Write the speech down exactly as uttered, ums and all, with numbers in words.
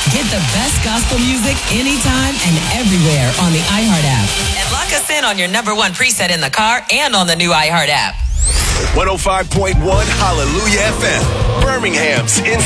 Get the best gospel music anytime and everywhere on the iHeart app. And lock us in on your number one preset in the car and on the new iHeart app. one oh five point one Hallelujah F M, Birmingham's